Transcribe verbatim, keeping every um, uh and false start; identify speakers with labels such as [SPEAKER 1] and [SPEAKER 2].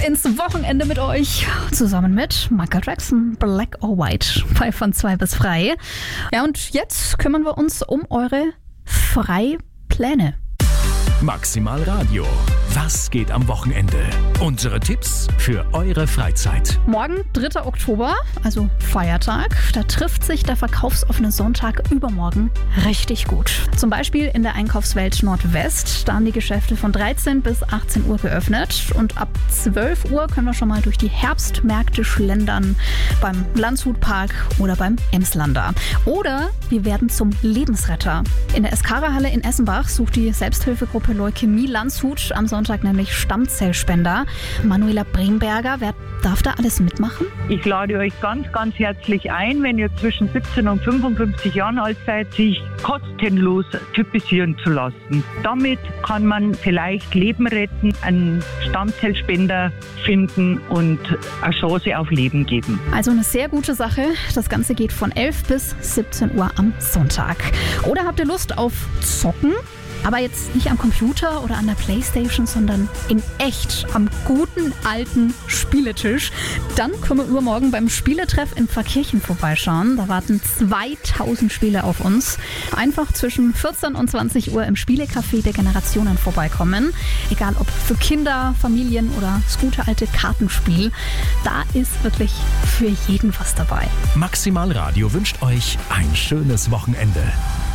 [SPEAKER 1] ins Wochenende mit euch. Zusammen mit Michael Jackson, Black or White. Bei von zwei bis frei. Ja, und jetzt kümmern wir uns um eure Freipläne.
[SPEAKER 2] Maximal Radio. Was geht am Wochenende? Unsere Tipps für eure Freizeit.
[SPEAKER 1] Morgen, dritter Oktober, also Feiertag, da trifft sich der verkaufsoffene Sonntag übermorgen richtig gut. Zum Beispiel in der Einkaufswelt Nordwest. Da haben die Geschäfte von dreizehn bis achtzehn Uhr geöffnet. Und ab zwölf Uhr können wir schon mal durch die Herbstmärkte schlendern. Beim Landshutpark oder beim Emslander. Oder wir werden zum Lebensretter. In der Eskara-Halle in Essenbach sucht die Selbsthilfegruppe Leukämie Landshut am Sonntag nämlich Stammzellspender. Manuela Bremberger, wer darf da alles mitmachen?
[SPEAKER 3] Ich lade euch ganz, ganz herzlich ein, wenn ihr zwischen siebzehn und fünfundfünfzig Jahren alt seid, sich kostenlos typisieren zu lassen. Damit kann man vielleicht Leben retten, einen Stammzellspender finden und eine Chance auf Leben geben.
[SPEAKER 1] Also eine sehr gute Sache. Das Ganze geht von elf bis siebzehn Uhr am Sonntag. Oder habt ihr Lust auf Zocken? Aber jetzt nicht am Computer oder an der Playstation, sondern in echt am guten alten Spieletisch. Dann können wir übermorgen beim Spieletreff in Pfarrkirchen vorbeischauen. Da warten zweitausend Spiele auf uns. Einfach zwischen vierzehn und zwanzig Uhr im Spielecafé der Generationen vorbeikommen. Egal ob für Kinder, Familien oder das gute alte Kartenspiel. Da ist wirklich für jeden was dabei.
[SPEAKER 2] Maximal Radio wünscht euch ein schönes Wochenende.